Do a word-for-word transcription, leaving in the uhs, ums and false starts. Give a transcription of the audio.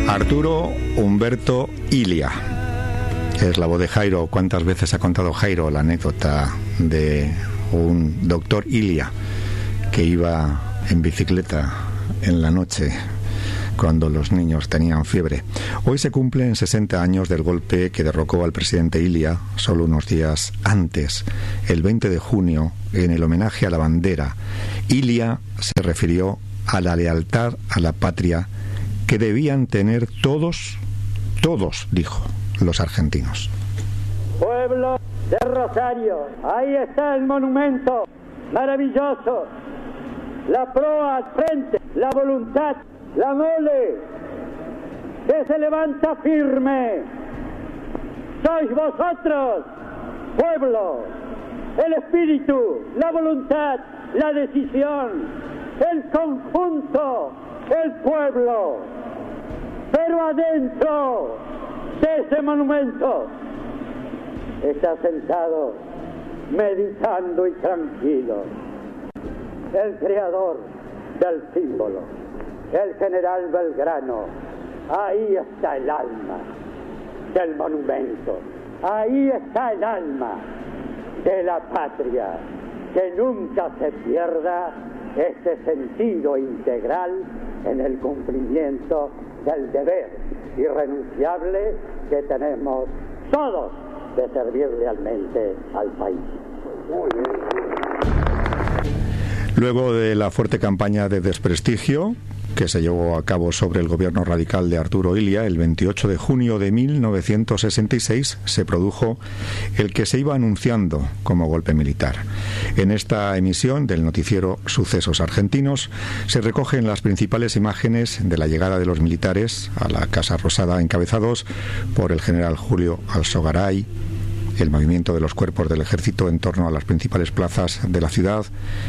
Arturo Humberto Ilia. Es la voz de Jairo. ¿Cuántas veces ha contado Jairo la anécdota de un doctor Ilia que iba en bicicleta en la noche cuando los niños tenían fiebre? Hoy se cumplen sesenta años del golpe que derrocó al presidente Ilia, solo unos días antes, el veinte de junio, en el homenaje a la bandera. Ilia se refirió a la lealtad a la patria que debían tener todos, todos, dijo, los argentinos. Pueblo de Rosario, ahí está el monumento maravilloso, la proa al frente, la voluntad, la mole que se levanta firme. Sois vosotros, pueblo, el espíritu, la voluntad, la decisión, el conjunto, el pueblo. Pero adentro de ese monumento está sentado, meditando y tranquilo, el creador del símbolo, el general Belgrano. Ahí está el alma del monumento, ahí está el alma de la patria. Que nunca se pierda ese sentido integral en el cumplimiento del deber irrenunciable que tenemos todos de servir realmente al país. Muy bien. Luego de la fuerte campaña de desprestigio que se llevó a cabo sobre el gobierno radical de Arturo Ilia, el veintiocho de junio de mil novecientos sesenta y seis se produjo el que se iba anunciando como golpe militar. En esta emisión del noticiero Sucesos Argentinos se recogen las principales imágenes de la llegada de los militares a la Casa Rosada, encabezados por el general Julio Alzogaray, el movimiento de los cuerpos del ejército en torno a las principales plazas de la ciudad,